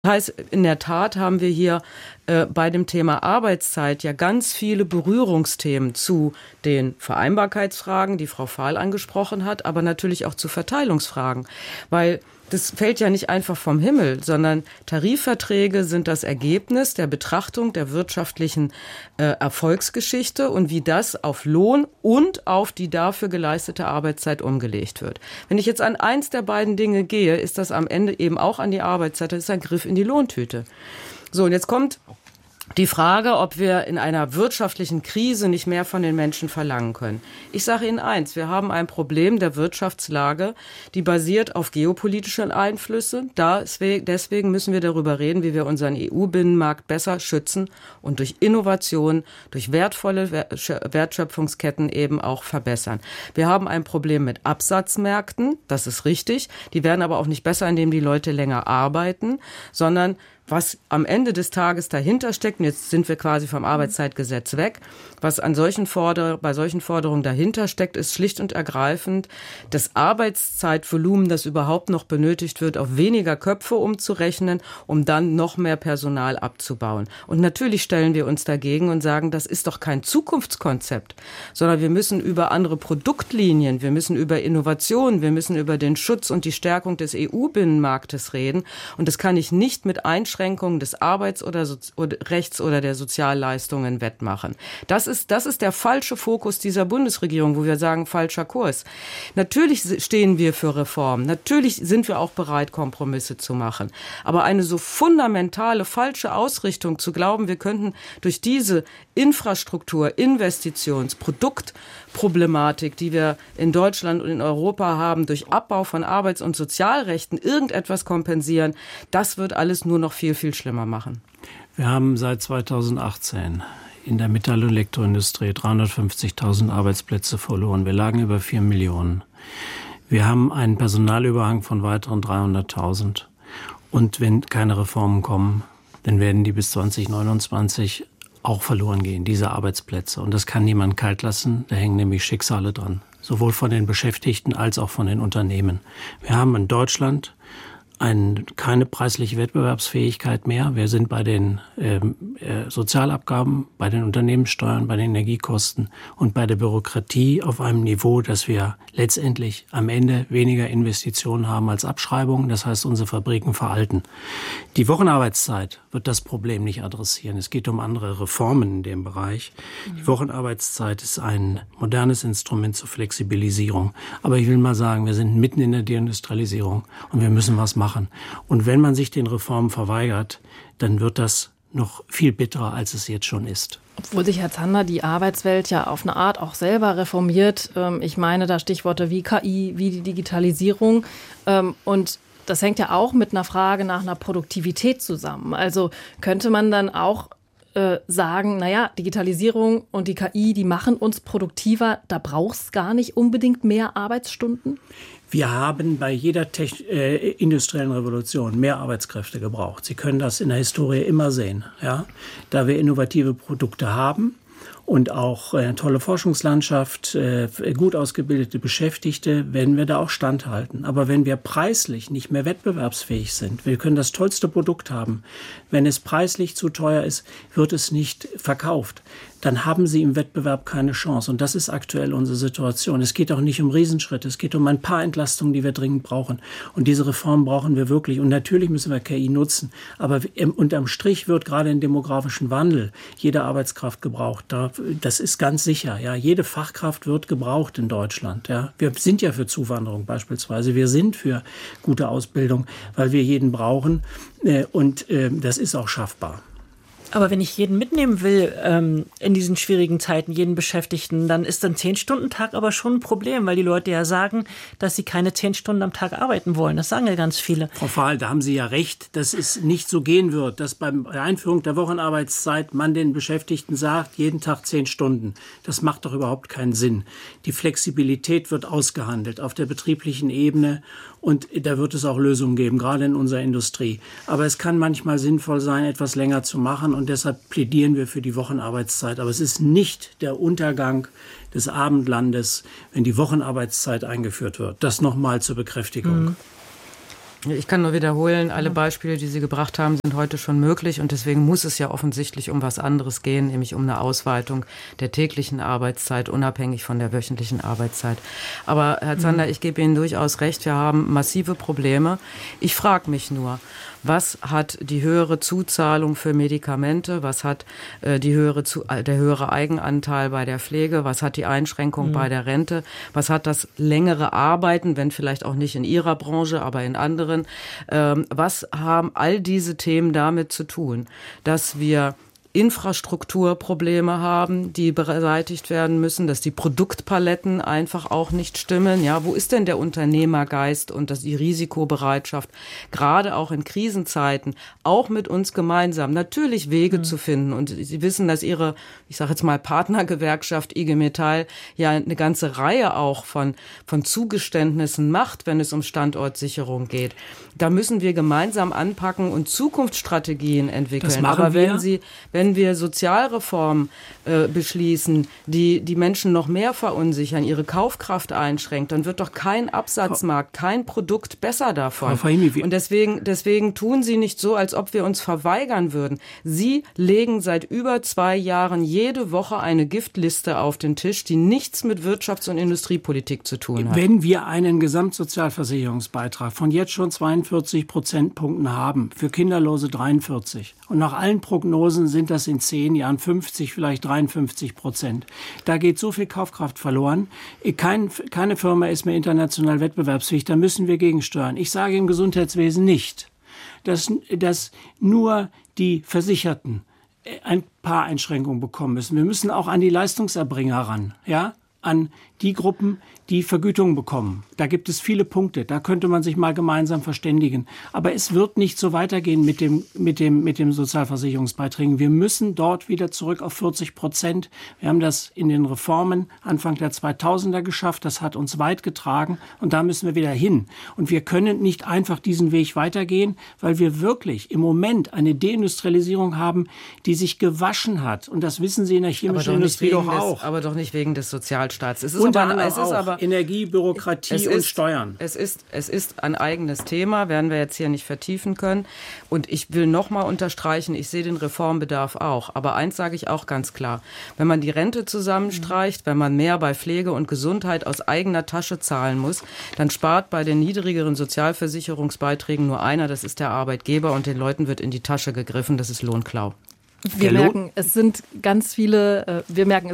Das heißt, in der Tat haben wir hier bei dem Thema Arbeitszeit ja ganz viele Berührungsthemen zu den Vereinbarkeitsfragen, die Frau Fahl angesprochen hat, aber natürlich auch zu Verteilungsfragen, weil das fällt ja nicht einfach vom Himmel, sondern Tarifverträge sind das Ergebnis der Betrachtung der wirtschaftlichen Erfolgsgeschichte und wie das auf Lohn und auf die dafür geleistete Arbeitszeit umgelegt wird. Wenn ich jetzt an eins der beiden Dinge gehe, ist das am Ende eben auch an die Arbeitszeit, das ist ein Griff in die Lohntüte. So, und jetzt kommt die Frage, ob wir in einer wirtschaftlichen Krise nicht mehr von den Menschen verlangen können. Ich sage Ihnen eins, wir haben ein Problem der Wirtschaftslage, die basiert auf geopolitischen Einflüssen. Deswegen müssen wir darüber reden, wie wir unseren EU-Binnenmarkt besser schützen und durch Innovation, durch wertvolle Wertschöpfungsketten eben auch verbessern. Wir haben ein Problem mit Absatzmärkten, das ist richtig. Die werden aber auch nicht besser, indem die Leute länger arbeiten, sondern was am Ende des Tages dahinter steckt, und jetzt sind wir quasi vom Arbeitszeitgesetz weg, was bei solchen Forderungen dahinter steckt, ist schlicht und ergreifend das Arbeitszeitvolumen, das überhaupt noch benötigt wird, auf weniger Köpfe umzurechnen, um dann noch mehr Personal abzubauen. Und natürlich stellen wir uns dagegen und sagen, das ist doch kein Zukunftskonzept, sondern wir müssen über andere Produktlinien, wir müssen über Innovation, wir müssen über den Schutz und die Stärkung des EU-Binnenmarktes reden. Und das kann ich nicht mit Einschränkungen des Arbeits- oder Rechts- oder der Sozialleistungen wettmachen. Das ist der falsche Fokus dieser Bundesregierung, wo wir sagen, falscher Kurs. Natürlich stehen wir für Reformen. Natürlich sind wir auch bereit, Kompromisse zu machen. Aber eine so fundamentale falsche Ausrichtung zu glauben, wir könnten durch diese Infrastruktur, Investitions-, Produktproblematik, die wir in Deutschland und in Europa haben, durch Abbau von Arbeits- und Sozialrechten irgendetwas kompensieren, das wird alles nur noch viel, viel schlimmer machen. Wir haben seit 2018 in der Metall- und Elektroindustrie 350.000 Arbeitsplätze verloren. Wir lagen über 4 Millionen. Wir haben einen Personalüberhang von weiteren 300.000. Und wenn keine Reformen kommen, dann werden die bis 2029 auch verloren gehen, diese Arbeitsplätze. Und das kann niemand kalt lassen. Da hängen nämlich Schicksale dran. Sowohl von den Beschäftigten als auch von den Unternehmen. Wir haben in Deutschland keine preisliche Wettbewerbsfähigkeit mehr. Wir sind bei den Sozialabgaben, bei den Unternehmenssteuern, bei den Energiekosten und bei der Bürokratie auf einem Niveau, dass wir letztendlich am Ende weniger Investitionen haben als Abschreibungen. Das heißt, unsere Fabriken veralten. Die Wochenarbeitszeit wird das Problem nicht adressieren. Es geht um andere Reformen in dem Bereich. Die Wochenarbeitszeit ist ein modernes Instrument zur Flexibilisierung. Aber ich will mal sagen, wir sind mitten in der Deindustrialisierung und wir müssen was machen. Und wenn man sich den Reformen verweigert, dann wird das noch viel bitterer, als es jetzt schon ist. Obwohl sich, Herr Zander, die Arbeitswelt ja auf eine Art auch selber reformiert. Ich meine da Stichworte wie KI, wie die Digitalisierung. Und das hängt ja auch mit einer Frage nach einer Produktivität zusammen. Also könnte man dann auch sagen, naja, Digitalisierung und die KI, die machen uns produktiver. Da braucht es gar nicht unbedingt mehr Arbeitsstunden? Wir haben bei jeder industriellen Revolution mehr Arbeitskräfte gebraucht. Sie können das in der Historie immer sehen, ja? Da wir innovative Produkte haben und auch eine tolle Forschungslandschaft, gut ausgebildete Beschäftigte, werden wir da auch standhalten. Aber wenn wir preislich nicht mehr wettbewerbsfähig sind, wir können das tollste Produkt haben, wenn es preislich zu teuer ist, wird es nicht verkauft. Dann haben sie im Wettbewerb keine Chance. Und das ist aktuell unsere Situation. Es geht auch nicht um Riesenschritte. Es geht um ein paar Entlastungen, die wir dringend brauchen. Und diese Reform brauchen wir wirklich. Und natürlich müssen wir KI nutzen. Aber unterm Strich wird gerade im demografischen Wandel jede Arbeitskraft gebraucht. Das ist ganz sicher. Ja, jede Fachkraft wird gebraucht in Deutschland. Ja, wir sind ja für Zuwanderung beispielsweise. Wir sind für gute Ausbildung, weil wir jeden brauchen. Und das ist auch schaffbar. Aber wenn ich jeden mitnehmen will in diesen schwierigen Zeiten, jeden Beschäftigten, dann ist ein 10-Stunden-Tag aber schon ein Problem, weil die Leute ja sagen, dass sie keine 10 Stunden am Tag arbeiten wollen. Das sagen ja ganz viele. Frau Fahl, da haben Sie ja recht, dass es nicht so gehen wird, dass bei der Einführung der Wochenarbeitszeit man den Beschäftigten sagt, jeden Tag 10 Stunden. Das macht doch überhaupt keinen Sinn. Die Flexibilität wird ausgehandelt auf der betrieblichen Ebene und da wird es auch Lösungen geben, gerade in unserer Industrie. Aber es kann manchmal sinnvoll sein, etwas länger zu machen und deshalb plädieren wir für die Wochenarbeitszeit. Aber es ist nicht der Untergang des Abendlandes, wenn die Wochenarbeitszeit eingeführt wird. Das nochmal zur Bekräftigung. Ich kann nur wiederholen, alle Beispiele, die Sie gebracht haben, sind heute schon möglich und deswegen muss es ja offensichtlich um was anderes gehen, nämlich um eine Ausweitung der täglichen Arbeitszeit, unabhängig von der wöchentlichen Arbeitszeit. Aber Herr Zander, ich gebe Ihnen durchaus recht, wir haben massive Probleme. Ich frage mich nur, was hat die höhere Zuzahlung für Medikamente, was hat der höhere Eigenanteil bei der Pflege, was hat die Einschränkung bei der Rente, was hat das längere Arbeiten, wenn vielleicht auch nicht in Ihrer Branche, aber in anderen, was haben all diese Themen damit zu tun, dass wir Infrastrukturprobleme haben, die beseitigt werden müssen, dass die Produktpaletten einfach auch nicht stimmen. Ja, wo ist denn der Unternehmergeist und die Risikobereitschaft, gerade auch in Krisenzeiten, auch mit uns gemeinsam natürlich Wege zu finden. Und Sie wissen, dass Ihre, ich sage jetzt mal Partnergewerkschaft IG Metall ja eine ganze Reihe auch von Zugeständnissen macht, wenn es um Standortsicherung geht. Da müssen wir gemeinsam anpacken und Zukunftsstrategien entwickeln. Das machen wir. Wenn wir Sozialreformen beschließen, die Menschen noch mehr verunsichern, ihre Kaufkraft einschränkt, dann wird doch kein Absatzmarkt, kein Produkt besser davon. Und deswegen tun Sie nicht so, als ob wir uns verweigern würden. Sie legen seit über 2 Jahren jede Woche eine Giftliste auf den Tisch, die nichts mit Wirtschafts- und Industriepolitik zu tun hat. Wenn wir einen Gesamtsozialversicherungsbeitrag von jetzt schon 42 Prozentpunkten haben, für Kinderlose 43 und nach allen Prognosen sind das in 10 Jahren 50, vielleicht 53%. Da geht so viel Kaufkraft verloren. Keine Firma ist mehr international wettbewerbsfähig. Da müssen wir gegensteuern. Ich sage im Gesundheitswesen nicht, dass nur die Versicherten ein paar Einschränkungen bekommen müssen. Wir müssen auch an die Leistungserbringer ran, ja, an die Gruppen, die Vergütung bekommen. Da gibt es viele Punkte. Da könnte man sich mal gemeinsam verständigen. Aber es wird nicht so weitergehen mit dem Sozialversicherungsbeiträgen. Wir müssen dort wieder zurück auf 40%. Wir haben das in den Reformen Anfang der 2000er geschafft. Das hat uns weit getragen. Und da müssen wir wieder hin. Und wir können nicht einfach diesen Weg weitergehen, weil wir wirklich im Moment eine Deindustrialisierung haben, die sich gewaschen hat. Und das wissen Sie in der chemischen Industrie doch auch. Aber doch nicht wegen des Sozialstaats. Es ist auch Energie, Bürokratie und Steuern. Es ist ein eigenes Thema, werden wir jetzt hier nicht vertiefen können. Und ich will noch mal unterstreichen, ich sehe den Reformbedarf auch. Aber eins sage ich auch ganz klar. Wenn man die Rente zusammenstreicht, wenn man mehr bei Pflege und Gesundheit aus eigener Tasche zahlen muss, dann spart bei den niedrigeren Sozialversicherungsbeiträgen nur einer, das ist der Arbeitgeber, und den Leuten wird in die Tasche gegriffen, das ist Lohnklau. Wir merken, es sind ganz viele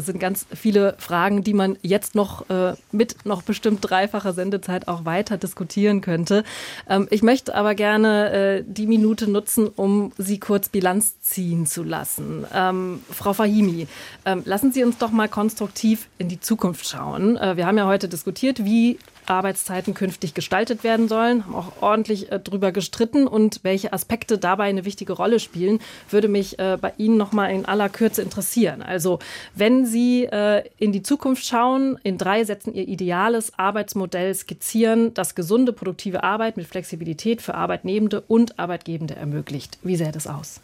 Fragen, die man jetzt noch mit noch bestimmt 3-facher Sendezeit auch weiter diskutieren könnte. Ich möchte aber gerne die Minute nutzen, um Sie kurz Bilanz ziehen zu lassen. Frau Fahimi, lassen Sie uns doch mal konstruktiv in die Zukunft schauen. Wir haben ja heute diskutiert, wie Arbeitszeiten künftig gestaltet werden sollen, haben auch ordentlich drüber gestritten, und welche Aspekte dabei eine wichtige Rolle spielen, würde mich bei Ihnen noch mal in aller Kürze interessieren. Also wenn Sie in die Zukunft schauen, in 3 Sätzen Ihr ideales Arbeitsmodell skizzieren, das gesunde, produktive Arbeit mit Flexibilität für Arbeitnehmende und Arbeitgebende ermöglicht. Wie sähe das aus?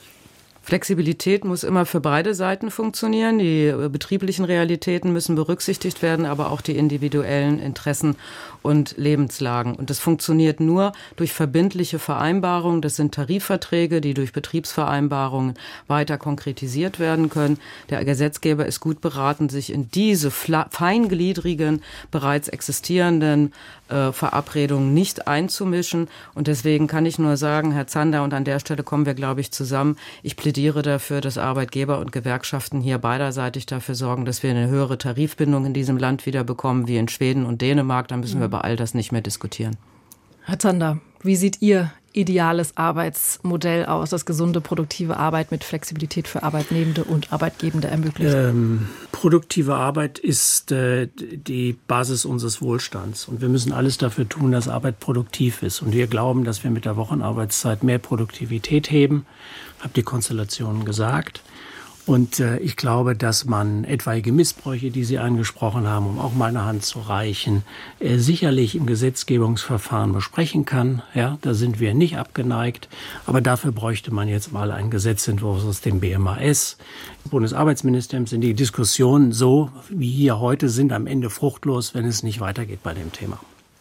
Flexibilität muss immer für beide Seiten funktionieren. Die betrieblichen Realitäten müssen berücksichtigt werden, aber auch die individuellen Interessen und Lebenslagen. Und das funktioniert nur durch verbindliche Vereinbarungen. Das sind Tarifverträge, die durch Betriebsvereinbarungen weiter konkretisiert werden können. Der Gesetzgeber ist gut beraten, sich in diese feingliedrigen, bereits existierenden Verabredungen nicht einzumischen. Und deswegen kann ich nur sagen, Herr Zander, und an der Stelle kommen wir, glaube ich, zusammen, ich plädiere dafür, dass Arbeitgeber und Gewerkschaften hier beiderseitig dafür sorgen, dass wir eine höhere Tarifbindung in diesem Land wieder bekommen, wie in Schweden und Dänemark. Dann müssen wir über all das nicht mehr diskutieren. Herr Zander, wie sieht Ihr ideales Arbeitsmodell aus, das gesunde, produktive Arbeit mit Flexibilität für Arbeitnehmende und Arbeitgebende ermöglicht? Produktive Arbeit ist die Basis unseres Wohlstands. Und wir müssen alles dafür tun, dass Arbeit produktiv ist. Und wir glauben, dass wir mit der Wochenarbeitszeit mehr Produktivität heben. Ich habe die Konstellationen gesagt. Und ich glaube, dass man etwaige Missbräuche, die Sie angesprochen haben, um auch mal eine Hand zu reichen, sicherlich im Gesetzgebungsverfahren besprechen kann. Ja, da sind wir nicht abgeneigt. Aber dafür bräuchte man jetzt mal einen Gesetzentwurf aus dem BMAS. Im Bundesarbeitsministerium sind die Diskussionen so, wie hier heute sind, am Ende fruchtlos, wenn es nicht weitergeht bei dem Thema.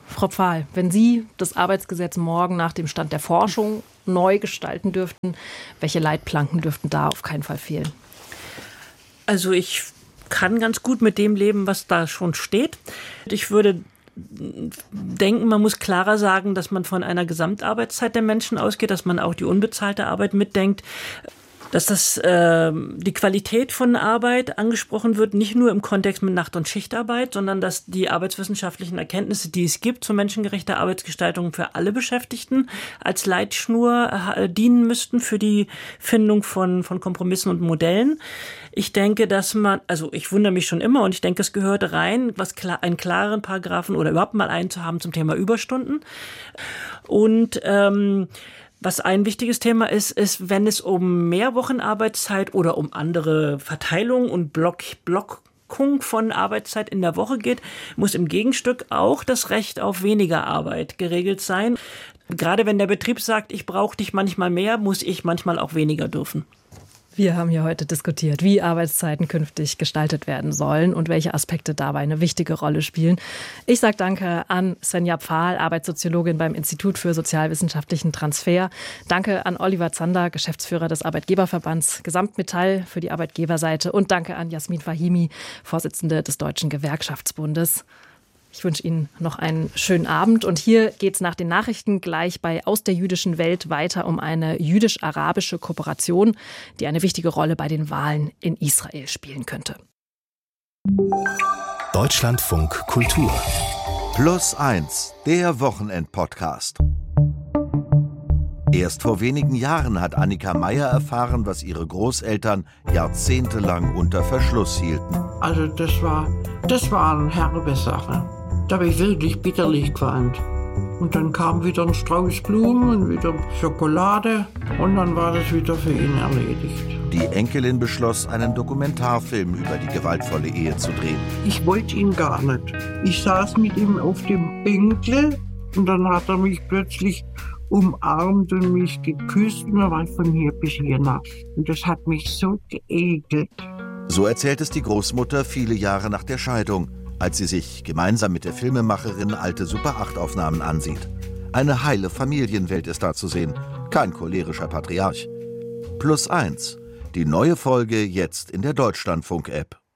Frau Pfahl, wenn Sie das Arbeitsgesetz morgen nach dem Stand der Forschung neu gestalten dürften, welche Leitplanken dürften da auf keinen Fall fehlen? Also ich kann ganz gut mit dem leben, was da schon steht. Ich würde denken, man muss klarer sagen, dass man von einer Gesamtarbeitszeit der Menschen ausgeht, dass man auch die unbezahlte Arbeit mitdenkt, dass die Qualität von Arbeit angesprochen wird, nicht nur im Kontext mit Nacht- und Schichtarbeit, sondern dass die arbeitswissenschaftlichen Erkenntnisse, die es gibt zur menschengerechter Arbeitsgestaltung für alle Beschäftigten, als Leitschnur dienen müssten für die Findung von Kompromissen und Modellen. Ich denke, ich wundere mich schon immer und ich denke, es gehört rein, einen klaren Paragraphen oder überhaupt mal einen zu haben zum Thema Überstunden. Und was ein wichtiges Thema ist, wenn es um Mehrwochenarbeitszeit oder um andere Verteilung und Blockung von Arbeitszeit in der Woche geht, muss im Gegenstück auch das Recht auf weniger Arbeit geregelt sein. Gerade wenn der Betrieb sagt, ich brauche dich manchmal mehr, muss ich manchmal auch weniger dürfen. Wir haben hier heute diskutiert, wie Arbeitszeiten künftig gestaltet werden sollen und welche Aspekte dabei eine wichtige Rolle spielen. Ich sage danke an Svenja Pfahl, Arbeitssoziologin beim Institut für sozialwissenschaftlichen Transfer. Danke an Oliver Zander, Geschäftsführer des Arbeitgeberverbands Gesamtmetall für die Arbeitgeberseite. Und danke an Jasmin Fahimi, Vorsitzende des Deutschen Gewerkschaftsbundes. Ich wünsche Ihnen noch einen schönen Abend. Und hier geht es nach den Nachrichten gleich bei Aus der jüdischen Welt weiter um eine jüdisch-arabische Kooperation, die eine wichtige Rolle bei den Wahlen in Israel spielen könnte. Deutschlandfunk Kultur. +1, der Wochenend-Podcast. Erst vor wenigen Jahren hat Annika Meyer erfahren, was ihre Großeltern jahrzehntelang unter Verschluss hielten. Also das war eine herbe Sache. Da habe ich wirklich bitterlich geweint. Und dann kam wieder ein Strauß Blumen und wieder Schokolade und dann war das wieder für ihn erledigt. Die Enkelin beschloss, einen Dokumentarfilm über die gewaltvolle Ehe zu drehen. Ich wollte ihn gar nicht. Ich saß mit ihm auf dem Bänkle und dann hat er mich plötzlich umarmt und mich geküsst und er war von hier bis hier nass. Und das hat mich so geekelt. So erzählt es die Großmutter viele Jahre nach der Scheidung, als sie sich gemeinsam mit der Filmemacherin alte Super-8-Aufnahmen ansieht. Eine heile Familienwelt ist da zu sehen, kein cholerischer Patriarch. +1, die neue Folge jetzt in der Deutschlandfunk-App.